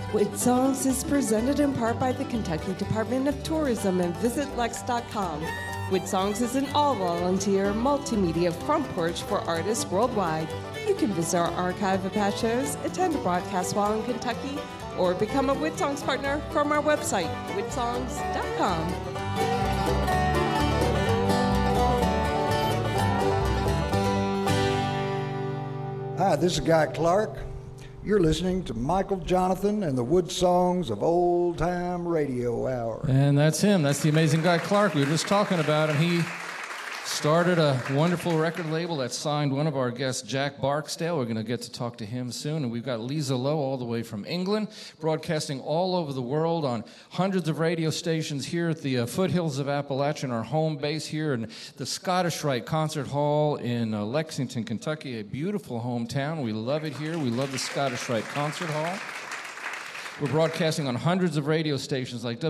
Wood Songs is presented in part by the Kentucky Department of Tourism and VisitLex.com. Wood Songs is an all-volunteer multimedia front porch for artists worldwide. You can visit our archive of past shows, attend a broadcast while in Kentucky, or become a Wood Songs partner from our website, woodsongs.com. Hi, this is Guy Clark. You're listening to Michael Jonathan and the Wood Songs of Old Time Radio Hour. And that's him. That's the amazing Guy Clark we were just talking about. And he started a wonderful record label that signed one of our guests, Jack Barksdale. We're going to get to talk to him soon. And we've got Lisa Lowe all the way from England, broadcasting all over the world on hundreds of radio stations here at the foothills of Appalachian, our home base here in the Scottish Rite Concert Hall in Lexington, Kentucky, a beautiful hometown. We love it here. We love the Scottish Rite Concert Hall. We're broadcasting on hundreds of radio stations like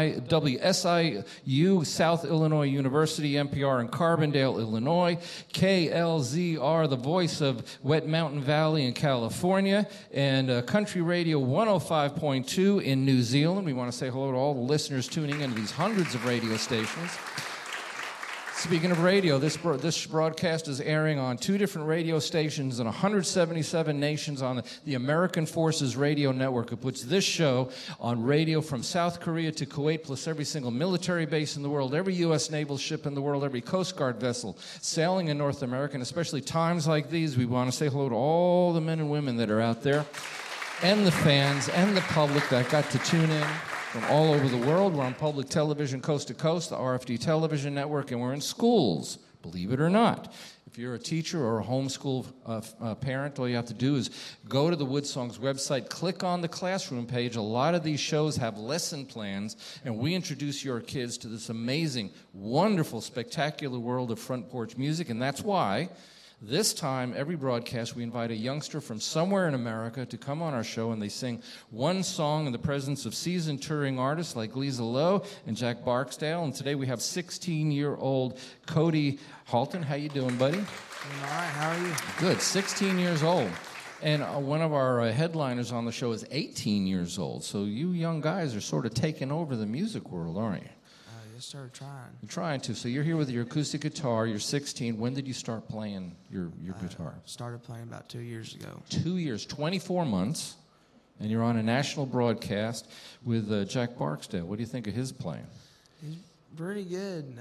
WSIU, South Illinois University, NPR in Carbondale, Illinois, KLZR, the voice of Wet Mountain Valley in California, and Country Radio 105.2 in New Zealand. We want to say hello to all the listeners tuning into these hundreds of radio stations. Speaking of radio, this broadcast is airing on 2 different radio stations in 177 nations on the American Forces Radio Network. It puts this show on radio from South Korea to Kuwait, plus every single military base in the world, every U.S. naval ship in the world, every Coast Guard vessel sailing in North America, and especially times like these, we want to say hello to all the men and women that are out there, and the fans, and the public that got to tune in from all over the world. We're on public television coast to coast, the RFD television network, and we're in schools, believe it or not. If you're a teacher or a homeschool parent, all you have to do is go to the Wood Songs website, click on the classroom page. A lot of these shows have lesson plans, and we introduce your kids to this amazing, wonderful, spectacular world of front porch music, and that's why this time, every broadcast, we invite a youngster from somewhere in America to come on our show, and they sing one song in the presence of seasoned touring artists like Lisa Lowe and Jack Barksdale. And today we have 16-year-old Cody Halton. How you doing, buddy? Doing all right. How are you? Good. 16 years old. And one of our headliners on the show is 18 years old. So you young guys are sort of taking over the music world, aren't you? Started trying. You're trying to. So you're here with your acoustic guitar. You're 16. When did you start playing your guitar? Started playing about 2 years ago. 2 years, 24 months, and you're on a national broadcast with Jack Barksdale. What do you think of his playing? He's pretty good.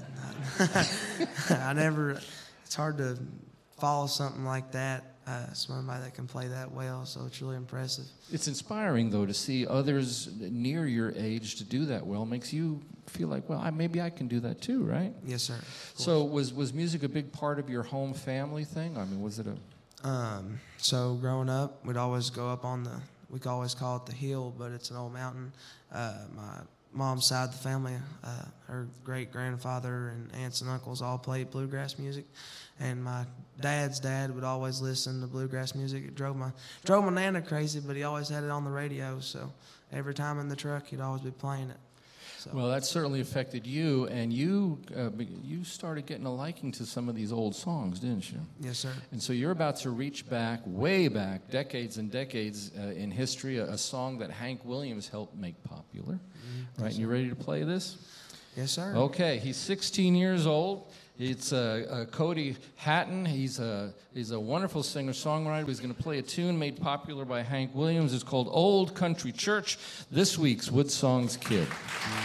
It's hard to follow something like that. Somebody that can play that well, so it's really impressive. It's inspiring, though, to see others near your age to do that well. Makes you feel like, well, maybe I can do that too, right? Yes, sir. So was music a big part of your home family thing? I mean, was it a... So growing up, we'd always go up on we could always call it the hill, but it's an old mountain. My mom's side of the family, her great-grandfather and aunts and uncles all played bluegrass music. And my dad's dad would always listen to bluegrass music. It drove my nana crazy, but he always had it on the radio. So every time in the truck, he'd always be playing it. So. Well, that certainly affected you, and you started getting a liking to some of these old songs, didn't you? Yes, sir. And so you're about to reach back, way back, decades and decades in history, a song that Hank Williams helped make popular. Mm-hmm. Right, and you ready to play this? Yes, sir. Okay, he's 16 years old. It's Cody Hatton. He's a wonderful singer-songwriter. He's going to play a tune made popular by Hank Williams. It's called Old Country Church, this week's Wood Songs Kid.